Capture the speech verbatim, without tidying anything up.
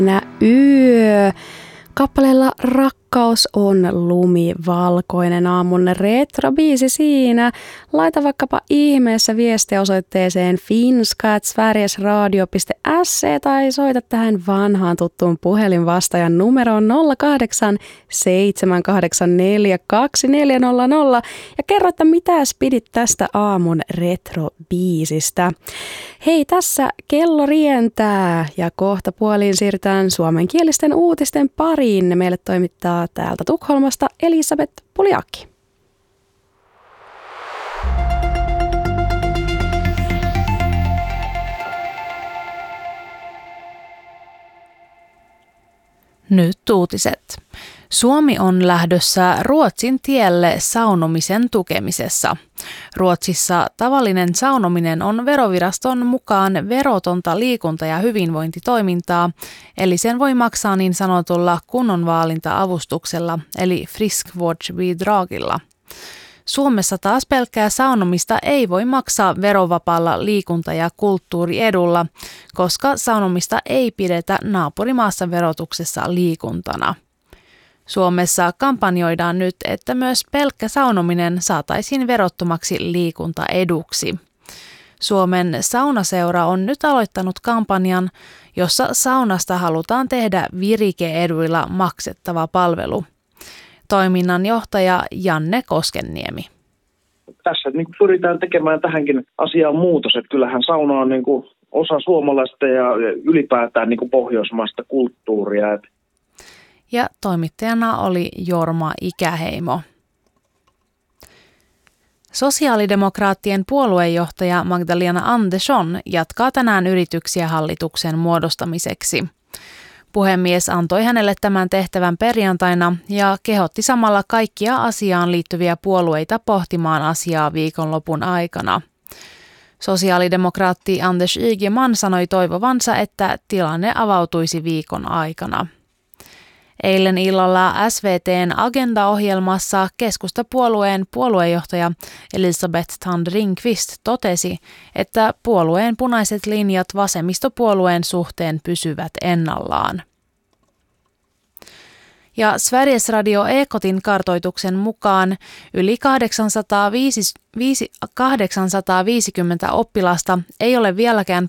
Yö. Kappaleella Rakkaus on lumivalkoinen, aamun retrobiisi siinä. Laita vaikkapa ihmeessä viestiä osoitteeseen finska at sverigesradio piste se tai soita tähän vanhaan tuttuun puhelinvastaajan numeroon nolla kahdeksan seitsemän kahdeksan neljä kaksi neljä nolla nolla ja kerro, että mitäs pidit tästä aamun retrobiisistä. Hei, tässä kello rientää ja kohta puoliin siirrytään suomenkielisten uutisten pariin. Meille toimittaa täältä Tukholmasta Elisabeth Puljaki. Nyt uutiset. Suomi on lähdössä Ruotsin tielle saunomisen tukemisessa. Ruotsissa tavallinen saunominen on veroviraston mukaan verotonta liikunta- ja hyvinvointitoimintaa, eli sen voi maksaa niin sanotulla kunnonvaalinta-avustuksella, eli friskvårdsbidragilla. Suomessa taas pelkkää saunomista ei voi maksaa verovapaalla liikunta- ja kulttuuriedulla, koska saunomista ei pidetä naapurimaassa verotuksessa liikuntana. Suomessa kampanjoidaan nyt, että myös pelkkä saunominen saataisiin verottomaksi liikuntaeduksi. Suomen saunaseura on nyt aloittanut kampanjan, jossa saunasta halutaan tehdä virike-eduilla maksettava palvelu. Toiminnan johtaja Janne Koskenniemi. Tässä niin kuin pyritään tekemään tähänkin asiaan muutos, että kyllähän sauna on niin kuin osa suomalaista ja ylipäätään niin kuin pohjoismaista kulttuuria. Ja toimittajana oli Jorma Ikäheimo. Sosiaalidemokraattien puoluejohtaja Magdalena Andersson jatkaa tänään yrityksiä hallituksen muodostamiseksi. Puhemies antoi hänelle tämän tehtävän perjantaina ja kehotti samalla kaikkia asiaan liittyviä puolueita pohtimaan asiaa viikonlopun aikana. Sosiaalidemokraatti Anders Ygeman sanoi toivovansa, että tilanne avautuisi viikon aikana. Eilen illalla S V T:n Agenda-ohjelmassa keskustapuolueen puoluejohtaja Elisabeth Thand Ringqvist totesi, että puolueen punaiset linjat vasemmistopuolueen suhteen pysyvät ennallaan. Ja Sveriges Radio Ekotin kartoituksen mukaan yli kahdeksansataaviisikymmentä oppilasta ei ole vieläkään